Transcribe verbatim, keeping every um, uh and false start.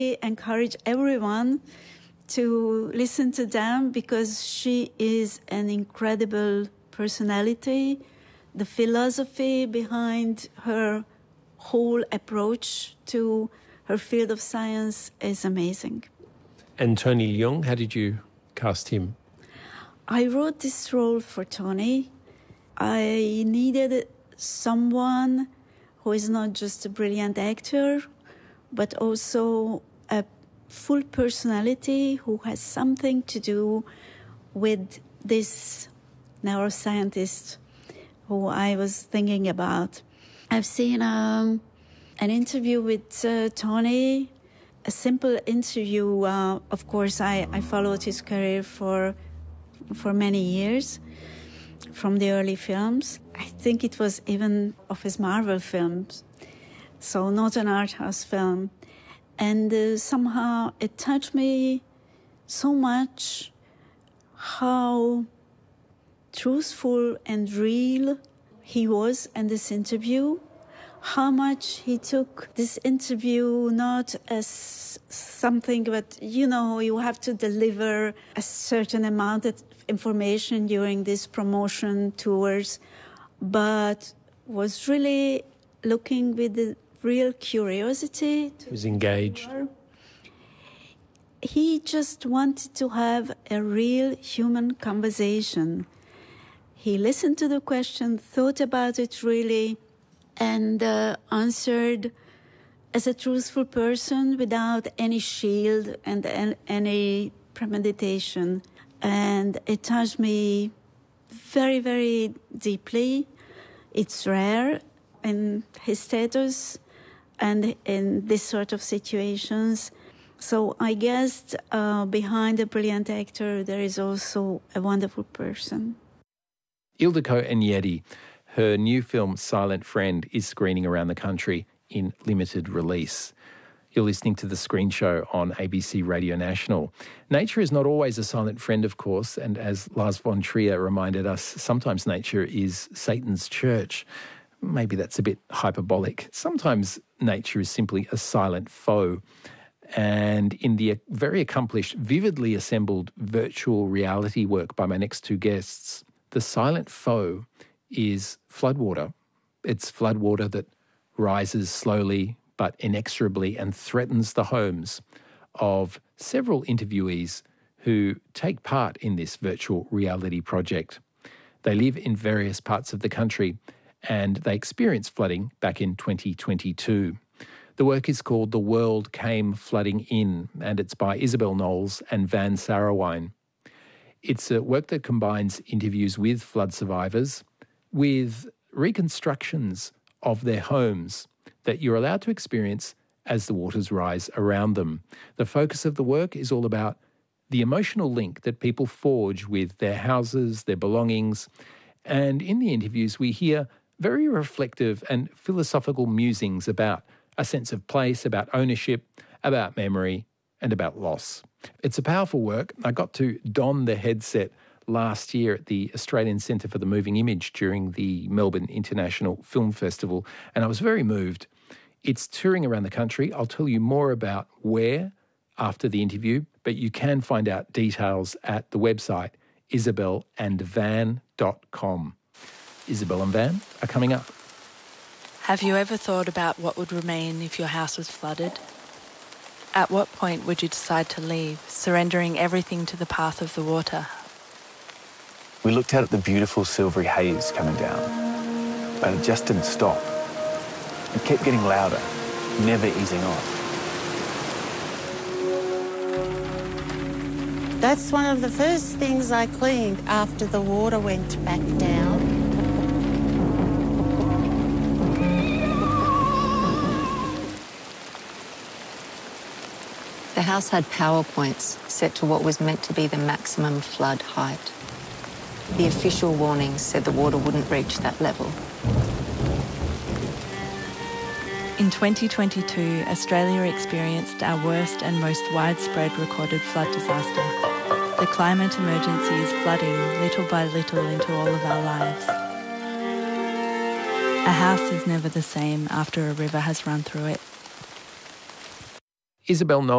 I encourage everyone to listen to them because she is an incredible personality. The philosophy behind her whole approach to her field of science is amazing. And Tony Leung, how did you cast him? I wrote this role for Tony. I needed someone who is not just a brilliant actor, but also a full personality who has something to do with this neuroscientist who I was thinking about. I've seen um, an interview with uh, Tony, a simple interview. Uh, of course, I, I followed his career for for many years, from the early films. I think it was even of his Marvel films, so not an art house film. And uh, somehow it touched me so much how truthful and real he was in this interview, how much he took this interview not as something that, you know, you have to deliver a certain amount of information during this promotion tours, but was really looking with the real curiosity. He was engaged. He just wanted to have a real human conversation. He listened to the question, thought about it really, and uh, answered as a truthful person without any shield and, and any premeditation. And it touched me very, very deeply. It's rare in his status and in this sort of situations. So I guess uh, behind a brilliant actor, there is also a wonderful person. Ildiko Enyedi, her new film Silent Friend is screening around the country in limited release. You're listening to The Screen Show on A B C Radio National. Nature is not always a silent friend, of course, and as Lars von Trier reminded us, sometimes nature is Satan's church. Maybe that's a bit hyperbolic. Sometimes nature is simply a silent foe. And in the very accomplished, vividly assembled virtual reality work by my next two guests, the silent foe is floodwater. It's floodwater that rises slowly but inexorably and threatens the homes of several interviewees who take part in this virtual reality project. They live in various parts of the country and they experienced flooding back in twenty twenty-two. The work is called The World Came Flooding In, and it's by Isabel Knowles and Van Sarawine. It's a work that combines interviews with flood survivors with reconstructions of their homes that you're allowed to experience as the waters rise around them. The focus of the work is all about the emotional link that people forge with their houses, their belongings, and in the interviews we hear very reflective and philosophical musings about a sense of place, about ownership, about memory, and about loss. It's a powerful work. I got to don the headset last year at the Australian Centre for the Moving Image during the Melbourne International Film Festival, and I was very moved. It's touring around the country. I'll tell you more about where after the interview, but you can find out details at the website isabel and van dot com. Isabel and Van are coming up. Have you ever thought about what would remain if your house was flooded? At what point would you decide to leave, surrendering everything to the path of the water? We looked out at the beautiful silvery haze coming down, but it just didn't stop. It kept getting louder, never easing off. That's one of the first things I cleaned after the water went back down. The house had power points set to what was meant to be the maximum flood height. The official warnings said the water wouldn't reach that level. In twenty twenty-two, Australia experienced our worst and most widespread recorded flood disaster. The climate emergency is flooding little by little into all of our lives. A house is never the same after a river has run through it. Isabel Nolan